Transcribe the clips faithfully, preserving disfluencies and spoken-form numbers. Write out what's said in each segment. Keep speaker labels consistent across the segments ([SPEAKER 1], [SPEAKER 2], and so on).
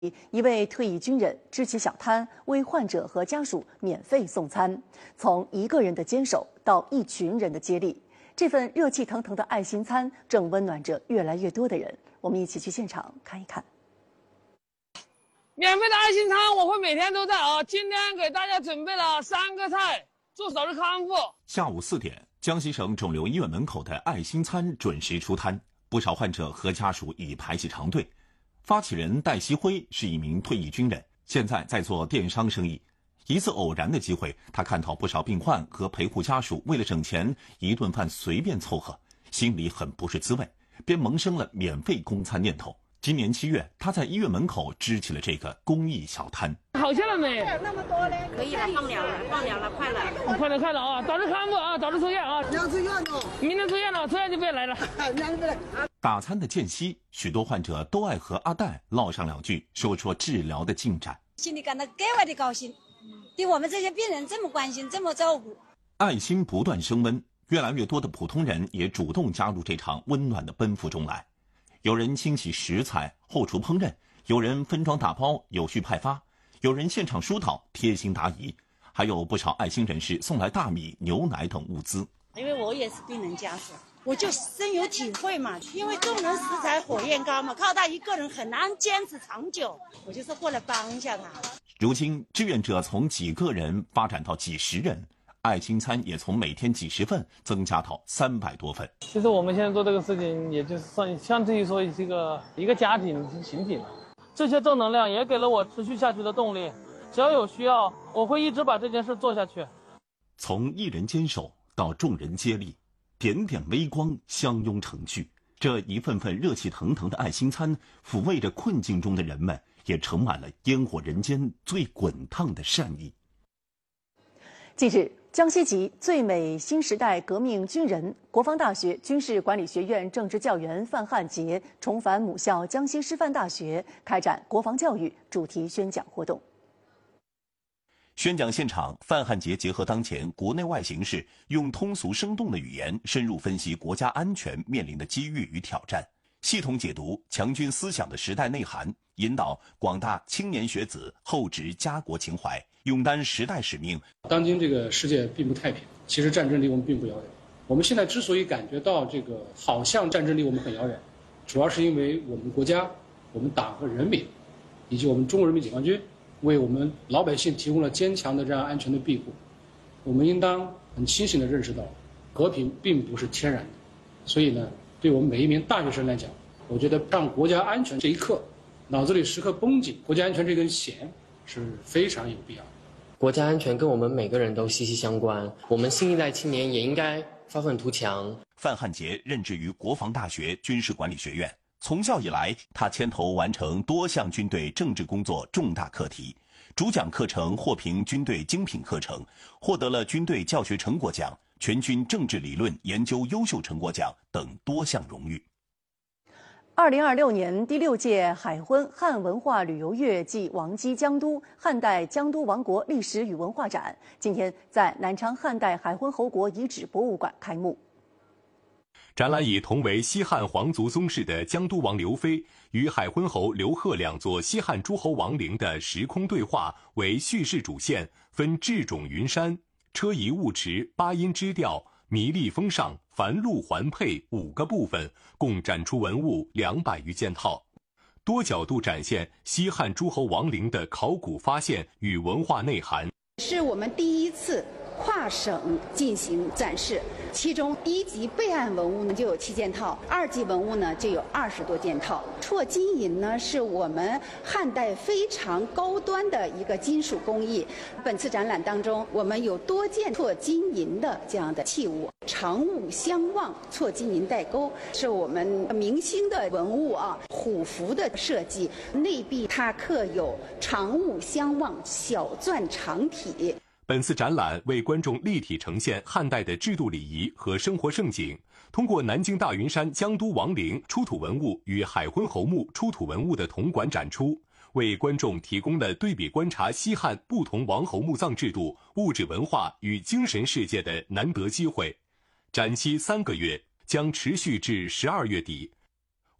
[SPEAKER 1] 一位退役军人支起小摊，为患者和家属免费送餐。从一个人的坚守到一群人的接力，这份热气腾腾的爱心餐正温暖着越来越多的人。我们一起去现场看一看。
[SPEAKER 2] 免费的爱心餐我会每天都在啊！今天给大家准备了三个菜，祝早日康复。
[SPEAKER 3] 下午四点，江西省肿瘤医院门口的爱心餐准时出摊，不少患者和家属已排起长队。发起人戴希辉是一名退役军人，现在在做电商生意。一次偶然的机会，他看到不少病患和陪护家属为了省钱，一顿饭随便凑合，心里很不是滋味，便萌生了免费供餐念头。今年七月，他在医院门口支起了这个公益小摊。
[SPEAKER 2] 好些了没？
[SPEAKER 4] 那么多嘞？
[SPEAKER 5] 可以了，放了了，放了了，快了，
[SPEAKER 2] 快了，快了啊！早日康复啊！早日出院啊！
[SPEAKER 4] 明天出院了，
[SPEAKER 2] 明天出院了，出院就别来了。
[SPEAKER 4] 明天别来。
[SPEAKER 3] 打餐的间隙，许多患者都爱和阿戴唠上两句，说说治疗的进展，
[SPEAKER 6] 心里感到格外的高兴，对我们这些病人这么关心，这么照顾。
[SPEAKER 3] 爱心不断升温，越来越多的普通人也主动加入这场温暖的奔赴中来。有人清洗食材、后厨烹饪，有人分装打包、有序派发，有人现场疏导、贴心答疑，还有不少爱心人士送来大米、牛奶等物资。
[SPEAKER 5] 因为我也是病人家属，我就深有体会嘛。因为众人拾柴火焰高嘛，靠他一个人很难坚持长久。我就是过来帮一下他。
[SPEAKER 3] 如今，志愿者从几个人发展到几十人，爱心餐也从每天几十份增加到三百多份。
[SPEAKER 2] 其实我们现在做这个事情，也就是算相当于说是一个一个家庭群体了。这些正能量也给了我持续下去的动力。只要有需要，我会一直把这件事做下去。
[SPEAKER 3] 从一人坚守到众人接力，点点微光相拥成趣。这一份份热气腾腾的爱心餐，抚慰着困境中的人们，也盛满了烟火人间最滚烫的善意。
[SPEAKER 1] 近日，江西籍最美新时代革命军人、国防大学军事管理学院政治教员范汉杰重返母校江西师范大学，开展国防教育主题宣讲活动。
[SPEAKER 3] 宣讲现场，范汉杰结合当前国内外形势，用通俗生动的语言，深入分析国家安全面临的机遇与挑战，系统解读强军思想的时代内涵，引导广大青年学子厚植家国情怀，勇担时代使命。
[SPEAKER 7] 当今这个世界并不太平，其实战争离我们并不遥远。我们现在之所以感觉到这个好像战争离我们很遥远，主要是因为我们国家、我们党和人民，以及我们中国人民解放军为我们老百姓提供了坚强的这样安全的庇护。我们应当很清醒地认识到，和平并不是天然的。所以呢，对我们每一名大学生来讲，我觉得让国家安全这一刻脑子里时刻绷紧国家安全这根弦是非常有必要的。
[SPEAKER 8] 国家安全跟我们每个人都息息相关，我们新一代青年也应该发愤图强。
[SPEAKER 3] 范汉杰任职于国防大学军事管理学院，从校以来，他牵头完成多项军队政治工作重大课题，主讲课程获评军队精品课程，获得了军队教学成果奖、全军政治理论研究优秀成果奖等多项荣誉。
[SPEAKER 1] 二零二六年第六届海昏汉文化旅游月暨王畿江都汉代江都王国历史与文化展今天在南昌汉代海昏侯国遗址博物馆开幕。
[SPEAKER 9] 展览以同为西汉皇族宗室的江都王刘飞与海昏侯刘贺两座西汉诸侯王陵的时空对话为叙事主线，分雉冢云山、车仪雾池、八音支调、弥利峰上、繁露环佩五个部分，共展出文物两百余件套，多角度展现西汉诸侯王陵的考古发现与文化内涵。
[SPEAKER 10] 是我们第一次跨省进行展示，其中一级备案文物呢就有七件套，二级文物呢就有二十多件套。错金银呢是我们汉代非常高端的一个金属工艺。本次展览当中，我们有多件错金银的这样的器物，长物相望错金银带钩，是我们明星的文物啊。虎符的设计，内壁它刻有长物相望小篆长体。
[SPEAKER 9] 本次展览为观众立体呈现汉代的制度礼仪和生活盛景，通过南京大云山江都王陵出土文物与海昏侯墓出土文物的铜管展出，为观众提供了对比观察西汉不同王侯墓葬制度、物质文化与精神世界的难得机会。展期三个月，将持续至十二月底。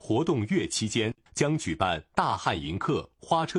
[SPEAKER 9] 活动月期间将举办大汉迎客、花车